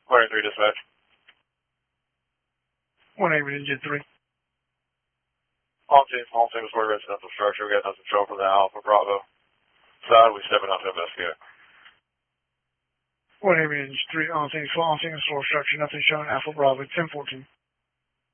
Fire 3 dispatch. 1-8 Engine 3. All teams for residential structure. We got nothing show for the Alpha Bravo side. We stepping out to investigate. 1-8 Engine 3. All teams for structure. Nothing showing Alpha Bravo 1014.